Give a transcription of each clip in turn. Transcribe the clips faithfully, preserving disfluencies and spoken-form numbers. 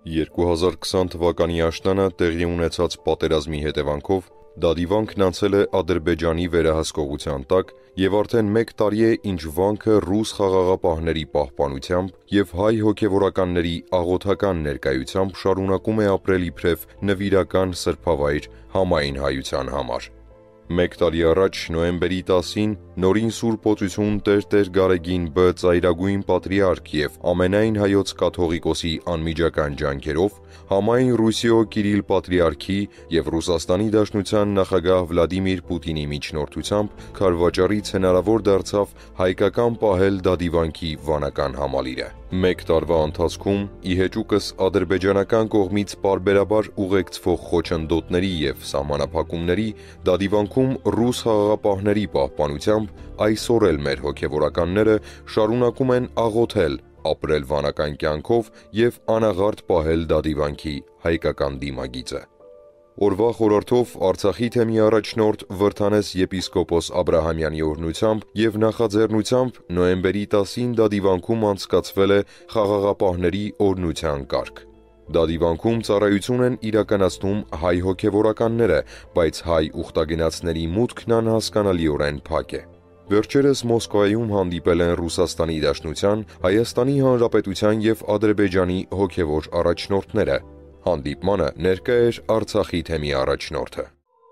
երկու հազար քսան թվականի աշնանը տեղի ունեցած պատերազմի հետևանքով դադիվանքն անցել է Ադրբեջանի վերահսկողության տակ և արդեն մեկ տարի է, ինչ վանքը ռուս խաղաղապահների պահպանությամբ և հայ հոգևորականների աղոթական ներկայությամբ շարունակում է ապրել իբրև նվիրական սրբավայր համայն հայության համար։ Մեկ տարի առաջ նոյեմբերի տասին նորին Սուրբ Օծություն Տեր-Տեր Գարեգին Բ ծայրագույն պատրիարք և ամենայն հայոց կաթողիկոսի անմիջական ջանքերով համայն Ռուսիո Կիրիլ պատրիարքի և Ռուսաստանի Դաշնության նախագահ Վլադիմիր Պուտինի միջնորդությամբ քարվաճառից հնարավոր դարձավ հայկական պահել դադիվանքի վանական համալիրը։ Մեկ տարվա ընթացքում ի հեճուկս ադրբեջանական կողմից պարբերաբար ուղեկցվող խոչընդոտների և սահմանափակումների դադիվանքում ռուս խաղաղապահների պահպանությամբ այսօր էլ մեր հոգևորականները շարունակում են աղոթել, ապրել վանական կյանքով և անաղարտ պահել դադիվանքի հայկական դիմագիծը։ Օրվա խորհրդով Արցախի թեմի առաջնորդ Վրդանես եպիսկոպոս Աբրահամյանի օրհնությամբ և նախաձեռնությամբ նոյեմբերի տասին դադիվանքում անցկացվել է խաղաղապահների օրհնության կարգ։ Դադիվանքում ծառայություն են իրականացնում հայ հոգևորականները, բայց հայ ուխտագնացների մուտքն անհասկանալիորեն փակ է։ Վերջերս Մոսկվայում հանդիպել են Ռուսաստանի Դաշնության, Հայաստանի Հանրապետության և Ադրբեջանի հոգևոր առաջնորդները։ Հանդիպմանը ներկա էր Արցախի թեմի առաջնորդը։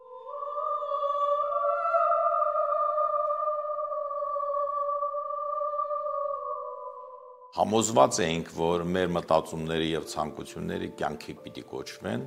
Համոզված էինք, որ մեր մտածումները և ցանկությունները կյանքի պիտի կոչվեն,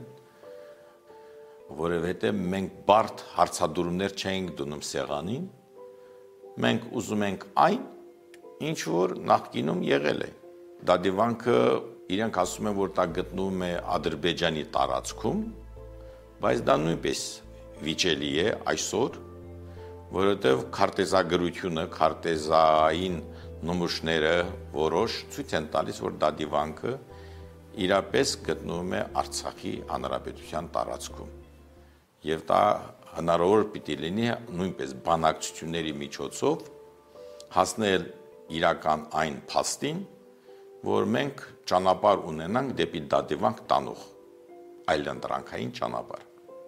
որովհետև մենք բարդ հարցադրումներ չէինք դնում սեղանին, մենք ուզում ենք այն, ինչ որ նախկինում եղել է։ Դադիվանքը իրենք ասում են, որ դա գտնվում է Ադրբեջանի տարածքում, բայց դա նույնպես վիճելի է այսօր, որովհետև քարտեզագրությունը, քարտեզային նմուշները որոշ ցույց են տալիս, որ դադիվանքը իրապես գտնվում է Արցախի հանրապետության տարածքում։ Եվ դա հնարավոր պիտի լինի նույնպես բանակցությունների միջոցով հասնել իրական այն փաստին, որ մենք ճանապարհ ունենանք դեպի դադիվանք տանող այլընտրանքային ճանապարհ։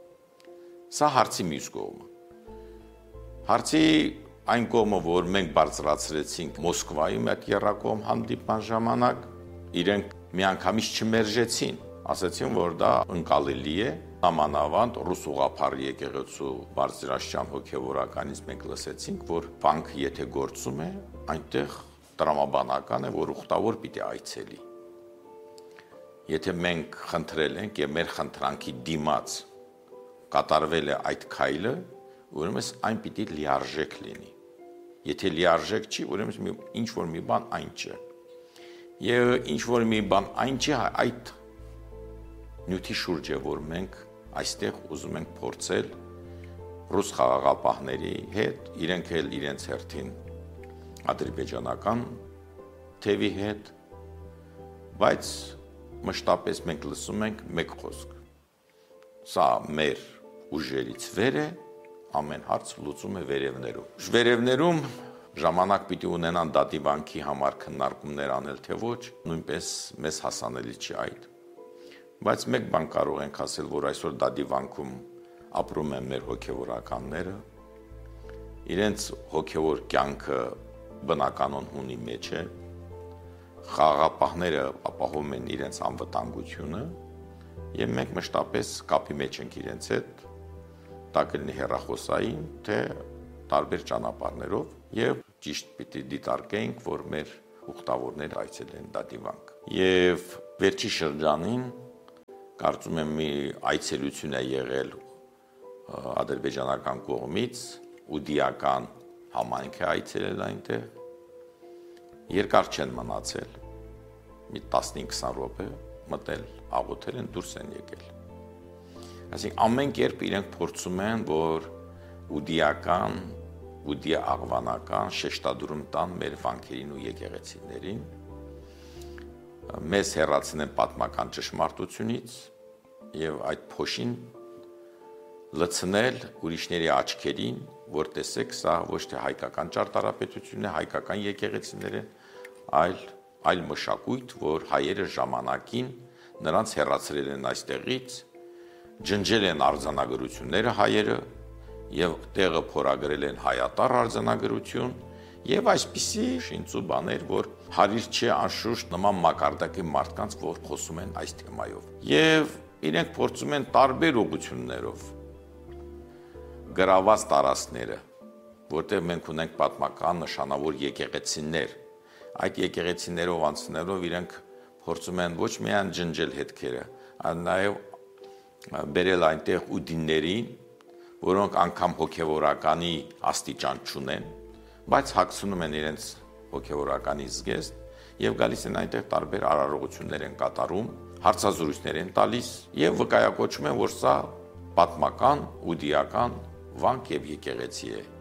Սա հարցի մյուս կողմը։ Հարցի այն կողմը, որ մենք բարձրացրեցինք Մոսկվայում այդ եռակողմ հանդիպման ժամանակ, իրենք միանգամից չմերժեցին, ասացին, որ դա ընկալելի է, ամանավանդ ռուս ուղղափառ եկեղեցու բարձրաստիճան հոգևորականից մենք լսեցինք, որ վանքը եթե գործում է, այնտեղ տրամաբանական է, որ ուխտավոր պիտի այցելի։ Եթե մենք խնդրել ենք և մեր խնդրանքի դիմաց կատարվել է այդ քայլը, ուրեմն այն պիտի լիարժեք լինի։ Եթե լիարժեք չի, ուրեմն ինչ որ մի բան այն չէ։ Եվ ինչ որ մի բան այն չէ, այդ նյութի շուրջ է, որ մենք այստեղ ուզում ենք փորձել ռուս խաղաղապահների հետ, իրենք էլ իրենց հերթին ադրբեջանական թևի հետ, բայց մշտապես մենք լսում ենք մեկ խոսք։ Սա մեր ուժերից վեր է, ամեն հարց լուծում է վերևներում։ Վերևներում ժամանակ պիտի ունենան դադիվանքի համար քննարկումներ անել, թե ոչ, նույնպես մեզ հասանելի չի այդ։ Բայց մեկ բան կարող ենք ասել, որ այսօր դադիվանքում ապրում են մեր հոգևորականները, իրենց հոգևոր կյանքը բնականon հունի մեջ է, խաղաղապահները ապահովում են իրենց անվտանգությունը և մենք մշտապես կապի մեջ ենք իրենց հետ, դա կլինի հեռախոսային, թե տարբեր ճանապարհներով և ճիշտ պիտի դիտարկենք, որ մեր ուխտավորները այցելեն դադիվանք։ Եվ վերջի շրջանին կարծում եմ մի այցելություն է եղել ադրբեջանական կողմից, ուդիական համայնք է այցելել այնտեղ, երկար չեն մնացել, մի տասնհինգ-քսան րոպե մտել, աղոթել են, դուրս են եկել։ Այսինքն ամեն կերպ իրենք փորձում են, որ ուդիական, ուդիա աղվանական շեշտադրում տան մեր վանքերին ու եկեղեցիներին, մեզ հեռացնեն պատմական ճշմարտությունից և այդ փոշին լցնել ուրիշների աչքերին, որ տեսեք, սա ոչ թե հայկական ճարտարապետություն է, հայկական եկեղեցիներ են, այլ այլ մշակույթ, որ հայերը ժամանակին նրանց հեռացրել են այստեղից, ջնջել են արձանագրությունները հայերը եւ տեղը փորագրել են հայատառ արձանագրություն եւ այսպիսի շինծու բաներ, որ հարիր չէ անշուշտ նման մակարդակի մարդկանց, որ խոսում են այս թեմայով։ Եվ իրենք փորձում են տարբեր ուղղություններով գրաված տարածքները, որտեղ մենք ունենք պատմական նշանավոր եկեղեցիներ, այդ եկեղեցիներով անցնելով իրենք փորձում են ոչ միայն ջնջել հետքերը, այլ նաեւ բերել այնտեղ ուդիններին, որոնք անգամ հոգևորականի աստիճան չունեն, բայց հագցնում են իրենց հոգևորականի զգեստ եւ գալիս են այնտեղ տարբեր արարողություններ են կատարում, հարցազրույցներ են տալիս եւ վկայակոչում են, որ սա պատմական, ուդիական վանք եւ եկեղեցի է։